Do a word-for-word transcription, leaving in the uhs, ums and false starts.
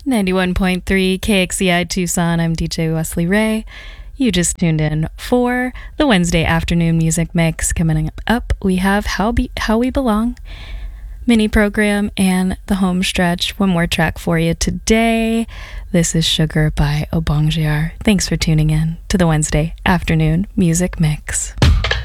ninety-one point three K X C I Tucson. I'm D J Wesley Ray. You just tuned in for the Wednesday afternoon music mix. Coming up, we have How, Be- How We Belong mini program and the home stretch. One more track for you today. This is Sugar by Obongjayar. Thanks for tuning in to the Wednesday afternoon music mix.